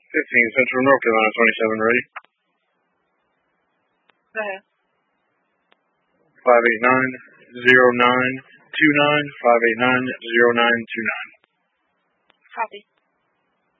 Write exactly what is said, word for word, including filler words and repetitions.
fifteen Central North Carolina twenty-seven, ready? Go ahead. five eight nine, zero nine two nine, five eight nine, zero nine two nine. Copy.